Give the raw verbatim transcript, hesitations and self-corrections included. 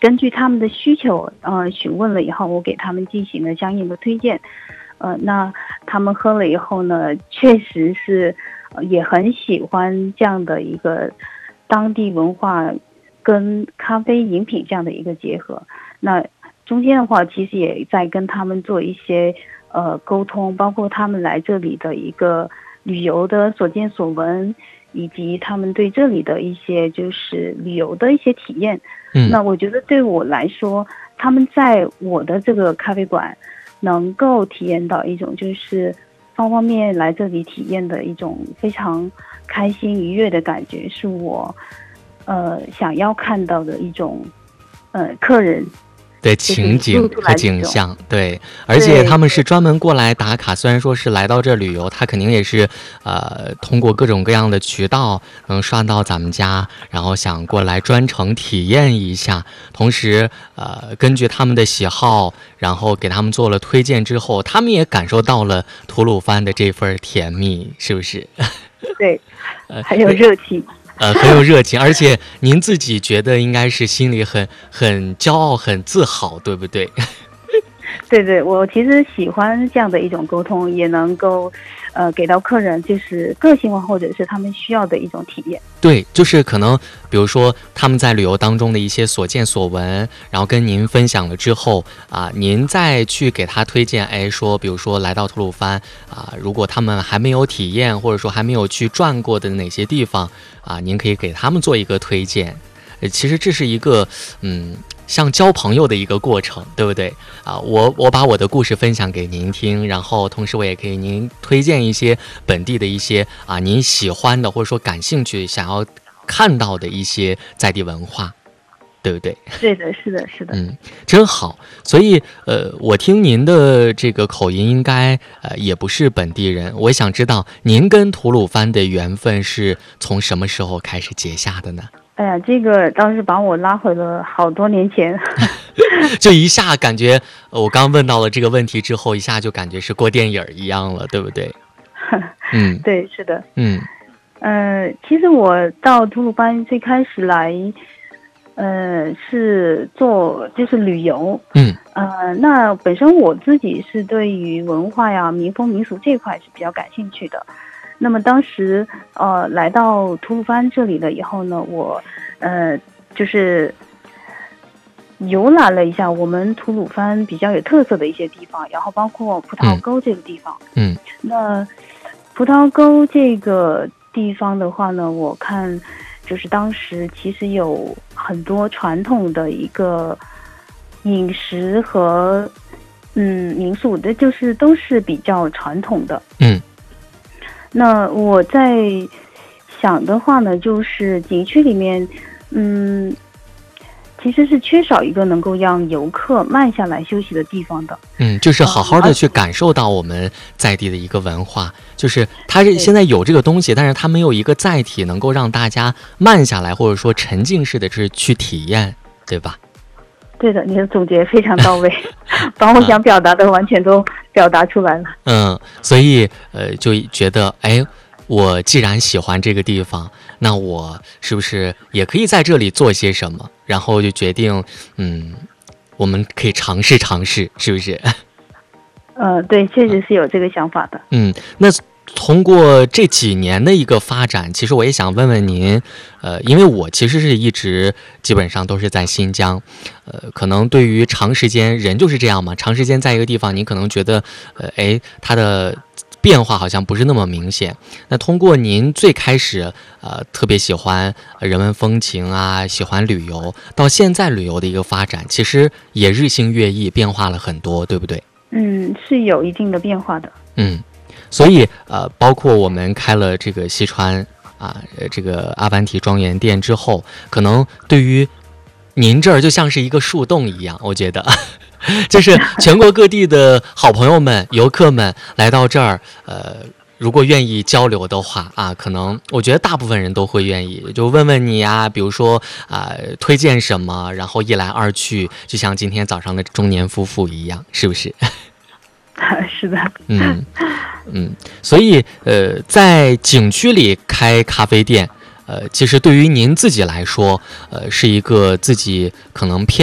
根据他们的需求，呃，询问了以后，我给他们进行了相应的推荐。呃，那他们喝了以后呢，确实是、呃、也很喜欢这样的一个当地文化跟咖啡饮品这样的一个结合。那中间的话，其实也在跟他们做一些呃沟通，包括他们来这里的一个旅游的所见所闻，以及他们对这里的一些就是旅游的一些体验。 嗯， 那我觉得对我来说，他们在我的这个咖啡馆能够体验到一种就是方方面面来这里体验的一种非常开心愉悦的感觉，是我呃想要看到的一种呃客人的情景和景象。对，而且他们是专门过来打卡，虽然说是来到这旅游，他肯定也是呃通过各种各样的渠道能刷到咱们家，然后想过来专程体验一下，同时呃根据他们的喜好，然后给他们做了推荐之后，他们也感受到了吐鲁番的这份甜蜜，是不是？ 对，还有热情。 呃，很有热情，而且您自己觉得应该是心里很很骄傲、很自豪，对不对？ 对对，我其实喜欢这样的一种沟通，也能够呃给到客人就是个性化或者是他们需要的一种体验。 对，就是可能比如说他们在旅游当中的一些所见所闻，然后跟您分享了之后啊，您再去给他推荐，哎，说比如说来到吐鲁番啊，如果他们还没有体验或者说还没有去转过的哪些地方啊，您可以给他们做一个推荐。呃，其实这是一个嗯。像交朋友的一个过程，对不对啊？我我把我的故事分享给您听，然后同时我也可以您推荐一些本地的一些啊您喜欢的或者说感兴趣想要看到的一些在地文化，对不对？ 对的，是的，是的。 嗯，真好。所以呃，我听您的这个口音应该呃也不是本地人，我想知道您跟吐鲁番的缘分是从什么时候开始结下的呢？ 哎呀，这个倒是把我拉回了好多年前。 就一下感觉我刚问到了这个问题之后，一下就感觉是过电影一样了，对不对？嗯， 对，是的。 嗯， 呃，其实我到吐鲁番最开始来，呃，是做就是旅游。 嗯， 呃，那本身我自己是对于文化呀、民风民俗这一块是比较感兴趣的。那么当时呃来到吐鲁番这里了以后呢，我呃就是游览了一下我们吐鲁番比较有特色的一些地方，然后包括葡萄沟这个地方。 嗯， 那葡萄沟这个地方的话呢，我看就是当时其实有很多传统的一个饮食和嗯民宿的，就是都是比较传统的。 嗯。 那我在想的话呢，就是景区里面，嗯，其实是缺少一个能够让游客慢下来休息的地方的。 嗯，就是好好的去感受到我们在地的一个文化，就是它是现在有这个东西，但是它没有一个载体能够让大家慢下来，或者说沉浸式的是去体验，对吧？ 对的，你的总结非常到位，把我想表达的完全都表达出来了。 嗯，所以呃，就觉得，哎，我既然喜欢这个地方，那我是不是也可以在这里做些什么？然后就决定，嗯，我们可以尝试尝试，是不是？ 呃，对，确实是有这个想法的。 嗯，那通过这几年的一个发展，其实我也想问问您，呃，因为我其实是一直基本上都是在新疆，呃，可能对于长时间人就是这样嘛，长时间在一个地方，你可能觉得，呃，哎，它的变化好像不是那么明显。那通过您最开始呃特别喜欢人文风情啊，喜欢旅游，到现在旅游的一个发展，其实也日新月异，变化了很多，对不对？ 嗯，是有一定的变化的。 嗯。所以呃，包括我们开了这个西川啊，这个阿凡提庄园店之后，可能对于您这儿就像是一个树洞一样，我觉得就是全国各地的好朋友们、游客们来到这儿，呃，如果愿意交流的话啊，可能我觉得大部分人都会愿意，就问问你啊，比如说啊、呃，推荐什么，然后一来二去，就像今天早上的中年夫妇一样，是不是？ 是的。 嗯嗯，所以呃，在景区里开咖啡店，呃，其实对于您自己来说，呃，是一个自己可能偏